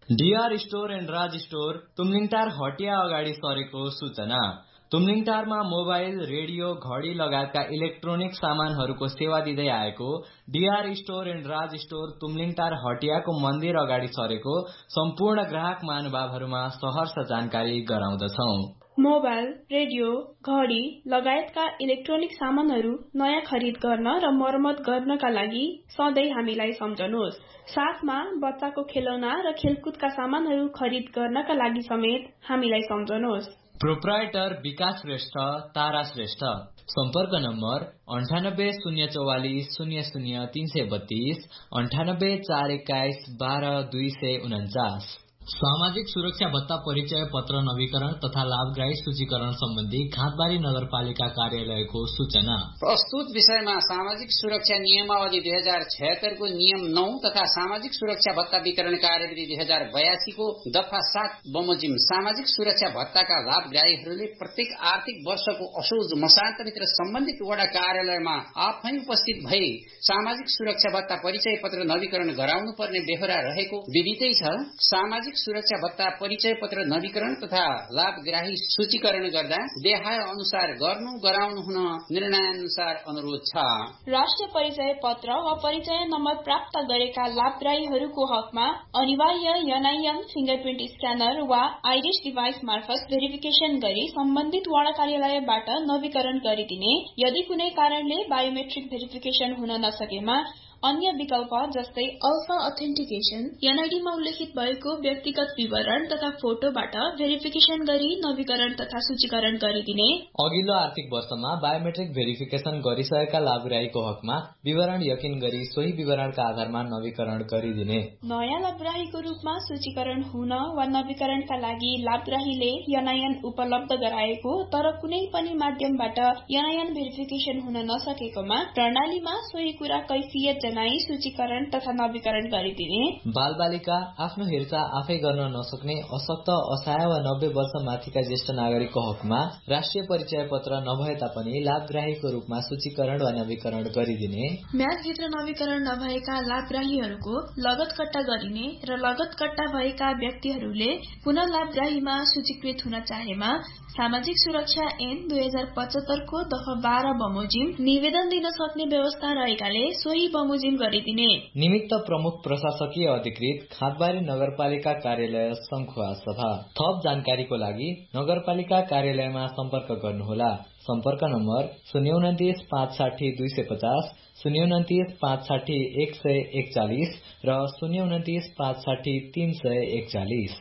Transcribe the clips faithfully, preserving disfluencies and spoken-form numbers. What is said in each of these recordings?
DR store and Raj store Tumlingtar हटिया अगाडि सरेको सूचना। तुमलिङटारमा मोबाइल, रेडियो, घडी लगायतका इलेक्ट्रोनिक सामानहरूको सेवा दिँदै आएको DR store and Raj store Tumlingtar हटियाको मन्दिर अगाडि सरेको सम्पूर्ण ग्राहक महानुभावहरूमा सहर्ष जानकारी गराउँदछौ। मोबाइल, रेडियो, घडी लगायतका इलेक्ट्रोनिक सामानहरू नयाँ खरिद गर्न र मर्मत गर्नका लागि सधैँ हामीलाई सम्झनुहोस्। साथमा बच्चाको खेलौना र खेलकुदका सामानहरू खरिद गर्नका लागि समेत हामीलाई सम्झनुहोस्। प्रोप्राइटर विकास श्रेष्ठ, तारा श्रेष्ठ। सम्पर्क नम्बर अन्ठानब्बे शून्य चौवालिस शून्य शून्य तीन सय बत्तीस अन्ठानब्बे चार एक्काइस बाह्र दुई सय उन्चास। सामाजिक सुरक्षा भत्ता परिचय पत्र नवीकरण तथा लाभग्राही सूचीकरण सम्बन्धी खाँदबारी नगरपालिका कार्यालयको सूचना। प्रस्तुत विषयमा सामाजिक सुरक्षा नियमावली दुई हजार छयत्तर को नियम नौ तथा सामाजिक सुरक्षा भत्ता वितरण कार्यविधि दुई हजार बयासी को दफा सात बमोजिम सामाजिक सुरक्षा भत्ताका लाभग्राहीहरूले प्रत्येक आर्थिक वर्षको असोज मसान्तभित्र सम्बन्धित वडा कार्यालयमा आफै उपस्थित भई सामाजिक सुरक्षा भत्ता परिचय पत्र नवीकरण गराउनु पर्ने बेहोरा रहेको विदितै छ। सामाजिक सुरक्षा भत्ता परिचय पत्र नवीकरण तथा लाभग्राही सूचीकरण गर्दा देहाय अनुसार गर्नु गराउनु हुन निर्णय अनुसार अनुरोध छ। राष्ट्रिय परिचय पत्र वा परिचय नम्बर प्राप्त गरेका लाभग्राहीहरूको हकमा अनिवार्य एनआईएन फिंगरप्रिन्ट स्क्यानर वा आइरिस डिभाइस मार्फत भेरिफिकेशन गरी सम्बन्धित वडा कार्यालयबाट नवीकरण गरिदिने। यदि कुनै कारणले बायोमेट्रिक भेरिफिकेशन हुन नसकेमा अन्य विकल्प जस्तै अल्फा अथेन्टिकेशन एनआईडीमा उल्लेखित भएको व्यक्तिगत विवरण तथा फोटोबाट भेरिफिकेशन गरी नवीकरण तथा सूचीकरण गरिदिने। अघिल्लो आर्थिक वर्षमा बायोमेट्रिक भेरिफिकेशन गरिसकेका लाभग्राहीको हकमा विवरण यकिन गरी सोही विवरणका आधारमा नवीकरण गरिदिने। नयाँ लाभग्राहीको रूपमा सूचीकरण हुन वा नवीकरणका लागि लाभग्राहीले एनआईएन उपलब्ध गराएको तर कुनै पनि माध्यमबाट एनआईएन भेरिफिकेशन हुन नसकेकोमा प्रणालीमा सोही कुरा कैफियत जनाई सूचीकरण तथा नवीकरण गरिदिने। बाल बालिका आफ्नो हेरचाह आफै गर्न नसक्ने अशक्त, असहाय वा नब्बे वर्ष माथिका ज्येष्ठ नागरिकको हकमा राष्ट्रिय परिचय पत्र नभए तापनि लाभग्राहीको रूपमा सूचीकरण वा नवीकरण गरिदिने। म्यादभित्र नवीकरण नभएका लाभग्राहीहरूको लगत कट्टा गरिने र लगत कट्टा भएका व्यक्तिहरूले पुनः लाभग्राहीमा सूचीकृत हुन चाहेमा सामाजिक सुरक्षा ऐन दुई हजार पचहत्तर को दफा बाह्र बमोजिम निवेदन दिन सक्ने व्यवस्था रहेकाले सोही बमोजिम गरिदिने। निमित्त प्रमुख प्रशासकीय अधिकृत खाँदबारी नगरपालिका कार्यालय संखुवा सभा। थप जानकारीको लागि नगरपालिका कार्यालयमा सम्पर्क गर्नुहोला। सम्पर्क नम्बर शून्य उन्तिस पाँच साठी दुई सय पचास शून्य उन्तिस पाँच साठी एक सय एकचालिस र शून्य उन्तिस पाँच साठी तीन सय एकचालिस।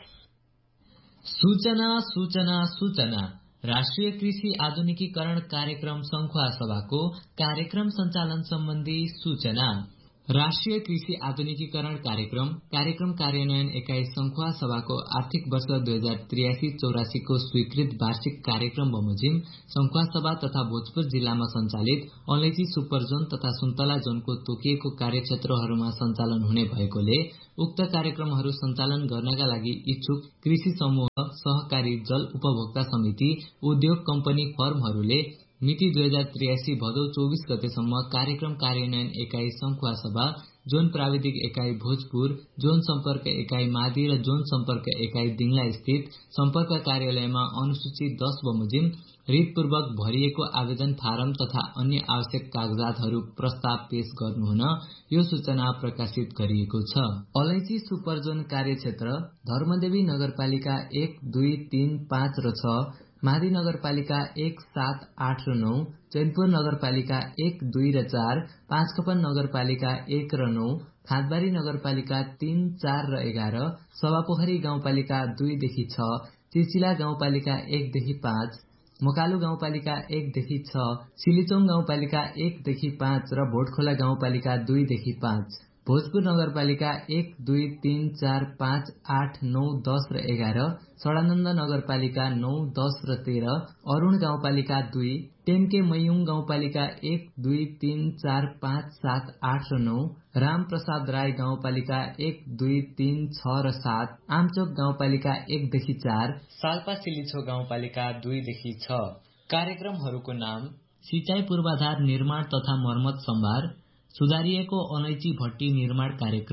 सूचना सूचना सूचना राष्ट्रिय कृषि आधुनिकीकरण कार्यक्रम संखुवा सभाको कार्यक्रम सञ्चालन सम्बन्धी सूचना। राष्ट्रिय कृषि आधुनिकीकरण कार्यक्रम कार्यक्रम कार्यान्वयन एकाइ संखुवा सभाको आर्थिक वर्ष दुई हजार त्रियासी चौरासी को स्वीकृत वार्षिक कार्यक्रम बमोजिम संखुवा सभा तथा भोजपुर जिल्लामा सञ्चालित अलैची सुपर जोन तथा सुन्तला जोनको तोकिएको कार्यक्षेत्रहरूमा सञ्चालन हुने भएकोले उक्त कार्यक्रमहरू सञ्चालन गर्नका लागि इच्छुक कृषि समूह, सहकारी, जल उपभोक्ता समिति, उद्योग कम्पनी फर्महरूले मिति दुई हजार त्रियासी भदौ चौबीस गतेसम्म कार्यक्रम कार्यान्वयन एकाइ संखुवा सभा, जोन प्राविधिक एकाइ भोजपुर, जोन सम्पर्क एकाइ मादी र जोन सम्पर्क एकाइ दिङला स्थित सम्पर्क कार्यालयमा अनुसूची दस बमोजिम रितपूर्वक भरिएको आवेदन फारम तथा अन्य आवश्यक कागजातहरू प्रस्ताव पेश गर्नुहुन यो सूचना प्रकाशित गरिएको छ। अलैची सुपर जोन कार्यक्षेत्र धर्मदेवी नगरपालिका एक, दुई, तीन, पाँच र छ, मादी नगरपालिका एक, सात, आठ र नौ, चैनपुर नगरपालिका एक, दुई र चार, पाँचकपन नगरपालिका एक र नौ, खाँदबारी नगरपालिका तीन, चार र एघार, सभापोखरी गाउँपालिका दुईदेखि छ, चिर्चिला गाउँपालिका एकदेखि पाँच, मोकालु गाउँपालिका एकदेखि छ, सिलिचोङ गाउँपालिका एकदेखि पाँच र भोटखोला गाउँपालिका दुईदेखि पाँच, भोजपुर नगरपालिका एक, दुई, तीन, चार, पाँच, आठ, नौ, दस र एघार, सडानन्द नगरपालिका नौ, दस र तेह्र, अरूण गाउँपालिका दुई, टेम्के मैयुङ गाउँपालिका एक, दुई, तीन, चार, पाँच, सात, आठ र नौ, रामप्रसाद राई गाउँपालिका एक, दुई, तीन, छ र सात, आमचोक गाउँपालिका एकदेखि चार, साल्पा सिलिछो गाउँपालिका दुईदेखि छ। कार्यक्रमहरूको नाम सिंचाई पूर्वाधार निर्माण तथा मर्मत सम्भार, सुधारिएको अलैची भट्टी निर्माण कार्यक्रम,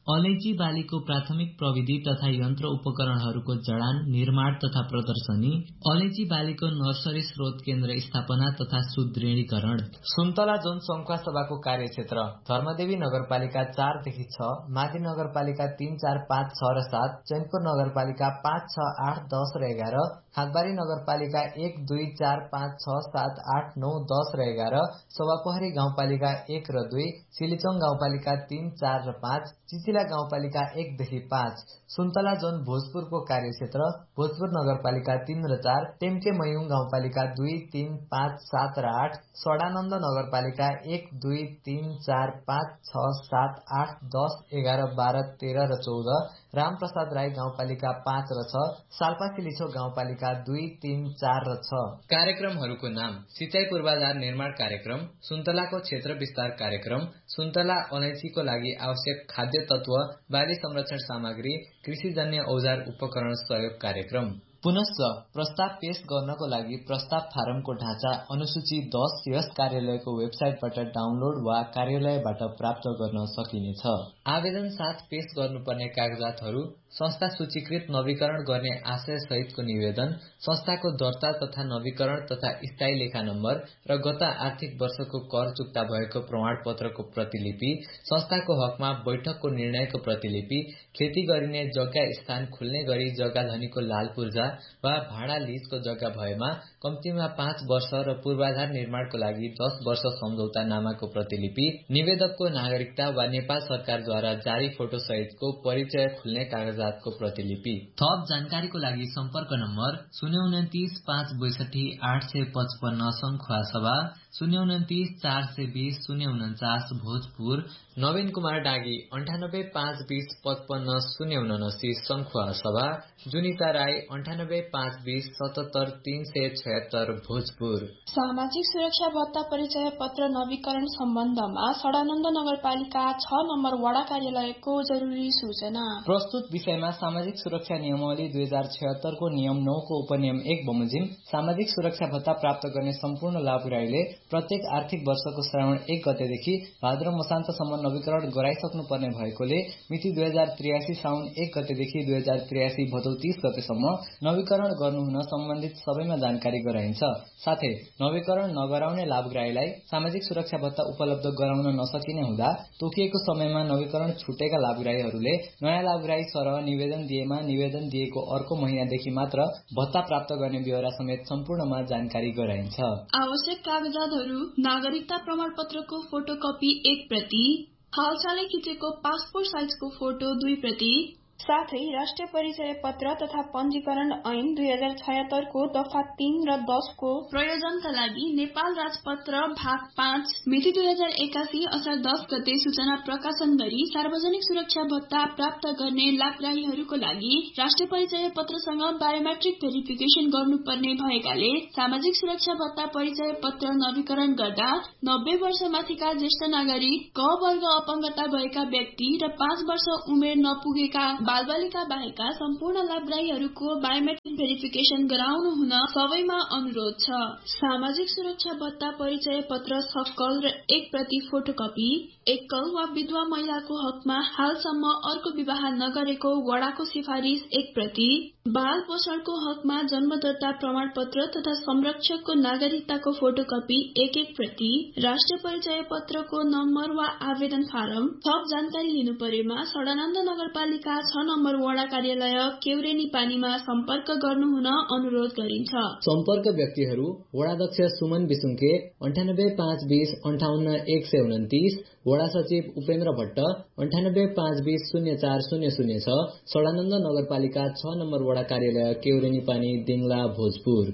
अलैची बालीको प्राथमिक प्रविधि तथा यन्त्र उपकरणहरूको जडान, निर्माण तथा प्रदर्शनी, अलैची बालीको नर्सरी स्रोत केन्द्र स्थापना तथा सुदृढीकरण। सुन्तला जोन संखुवा सभाको कार्यक्षेत्र धर्मदेवी नगरपालिका चारदेखि छ, माथि नगरपालिका तीन, चार, पाँच, छ र सात, चैनपुर नगरपालिका पाँच, छ, आठ, दस र एघार, खातबारी नगरपालिका एक, दुई, चार, पाँच, छ, सात, आठ, नौ, दस र एघार, सभापोखरी गाउँपालिका एक र दुई, सिलिचोङ गाउँपालिका तीन, चार र पाँच, चिचिला गाउँपालिका एकदेखि पाँच। सुन्तला जोन भोजपुरको कार्यक्षेत्र भोजपुर नगरपालिका तीन र चार, टेम्के मयूङ गाउँपालिका दुई, तीन, पाँच, सात र आठ, सडानन्द नगरपालिका एक, दुई, तीन, चार, पाँच, छ, सात, आठ, दस, एघार, बाह्र, तेह्र र चौध, रामप्रसाद राई गाउँपालिका पाँच र छ, साल्पा सिलिछो गाउँपालिका दुई, तीन, चार र छ। कार्यक्रमहरूको नाम: सिंचाई पूर्वाधार निर्माण कार्यक्रम, सुन्तलाको क्षेत्र विस्तार कार्यक्रम, सुन्तला अलैचीको लागि आवश्यक खाद्य तत्व, बाली संरक्षण सामग्री, कृषिजन्य औजार उपकरण सहयोग कार्यक्रम। पुनश्च प्रस्ताव पेश गर्नको लागि प्रस्ताव फारमको ढाँचा अनुसूची दस यस कार्यालयको वेबसाइटबाट डाउनलोड वा कार्यालयबाट प्राप्त गर्न सकिनेछ। आवेदन साथ पेश गर्नुपर्ने कागजातहरू: संस्था सूचीकृत नवीकरण गर्ने आशय सहितको निवेदन, संस्थाको दर्ता तथा नवीकरण तथा स्थायी लेखा नम्बर र गत आर्थिक वर्षको कर चुक्ता भएको प्रमाणपत्रको प्रतिलिपि, संस्थाको हकमा बैठकको निर्णयको प्रतिलिपि, खेती गरिने जग्गा स्थान खुल्ने गरी जग्गा धनीको लाल पूर्जा वा भाडा लिजको जग्गा भएमा कम्तीमा पाँच वर्ष र पूर्वाधार निर्माणको लागि दस वर्ष सम्झौता नामाको प्रतिलिपि, निवेदकको नागरिकता वा नेपाल सरकारद्वारा जारी फोटो सहितको परिचय खुल्ने कागजातको प्रतिलिपि। थप जानकारीको लागि सम्पर्क नम्बर शून्य उन्तिस पाँच बैसठी आठ सय पचपन्न संखुवा सभा, शून्य उन्तिस चार सय बीस शून्य उन्चास भोजपुर, नवीन कुमार डागी अन्ठानब्बे पाँच बीस पचपन्न शून्य उनासी संखुवा सभा, जुनिता राई अन्ठानब्बे पाँच बीस सतहत्तर तीन सय छयत्तर भोजपुर। सामाजिक सुरक्षा भत्ता परिचय पत्र नवीकरण सम्बन्धमा सडानन्द नगरपालिका छ नम्बर वडा कार्यालयको जरुरी सूचना। प्रस्तुत विषयमा सामाजिक सुरक्षा नियमावली दुई हजार छयत्तर को नियम नौ को उपनियम एक बमोजिम सामाजिक सुरक्षा भत्ता प्राप्त गर्ने सम्पूर्ण लाभुराईले प्रत्येक आर्थिक वर्षको श्रावण एक गतेदेखि भाद्र मसान्तसम्म नवीकरण गराइसक्नु पर्ने भएकोले मिति दुई हजार त्रियासी श्रावण एक गतेदेखि दुई हजार त्रियासी भदौ तीस गतेसम्म नवीकरण गर्नुहुन सम्बन्धित सबैमा जानकारी गराइन्छ। साथै नवीकरण नगराउने लाभग्राहीलाई सामाजिक सुरक्षा भत्ता उपलब्ध गराउन नसकिने हुँदा तोकिएको समयमा नवीकरण छुटेका लाभग्राहीहरूले नयाँ लाभग्राही सरह निवेदन दिएमा निवेदन दिएको अर्को महिनादेखि मात्र भत्ता प्राप्त गर्ने ब्यौरा समेत सम्पूर्णमा जानकारी गराइन्छ। आवश्यक कागजातहरू: नागरिकता प्रमाणपत्रको फोटोकपी एक प्रति, हालसालै खिचेको पासपोर्ट साइजको फोटो दुई प्रति, साथै राष्ट्रिय परिचय पत्र तथा पञ्जीकरण ऐन दुई हजार छयत्तर को दफा तीन र दस को प्रयोजनका लागि नेपाल राजपत्र भाग पाँच मिति दुई हजार एकासी असार दस गते सूचना प्रकाशन गरी सार्वजनिक सुरक्षा भत्ता प्राप्त गर्ने लाभग्राहीहरूको लागि राष्ट्रिय परिचय पत्रसँग बायोमेट्रिक भेरिफिकेसन गर्नुपर्ने भएकाले सामाजिक सुरक्षा भत्ता परिचय पत्र नवीकरण गर्दा नब्बे वर्ष माथिका ज्येष्ठ नागरिक, क वर्ग अपंगता भएका व्यक्ति र पाँच वर्ष उमेर नपुगेका बालबालिका बाहेकका सम्पूर्ण लाभग्राहीहरूको बायोमेट्रिक भेरिफिकेसन गराउनु हुन सबैमा अनुरोध छ। सामाजिक सुरक्षा भत्ता परिचय पत्र सक्कल र एक प्रति फोटोकपी एकल वा विधवा महिलाको हकमा हालसम्म अर्को विवाह नगरेको वडाको सिफारिस एक प्रति, बाल पोषणको हकमा जन्मदत्ता प्रमाणपत्र तथा संरक्षकको नागरिकताको फोटोकपी एक एक प्रति, राष्ट्रिय परिचय पत्रको नम्बर वा आवेदन फारम। थप जानकारी लिनु परेमा सडानन्द नगरपालिका छ नम्बर वडा कार्यालय केउरेनी पानीमा सम्पर्क गर्नुहुन अनुरोध गरिन्छ। सम्पर्क व्यक्तिहरू: वडाध्यक्ष सुमन बिसुङ्के अन्ठानब्बे पाँच बीस अन्ठाउन्न एक सय उन्तिस, वडा सचिव उपेन्द्र भट्ट अन्ठानब्बे पाँच बीस शून्य चार शून्य शून्य छ, सडानन्द नगरपालिका छ नम्बर वडा कार्यालय केउरेनी पानी दिङला भोजपुर।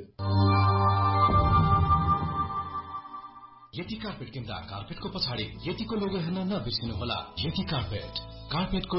यति कार्पेट किन्दा कार्पेटको पछाडि यतिको लोगो हेर्न नबिर्सिनुहोला। यति कार्पेट कार्पेटको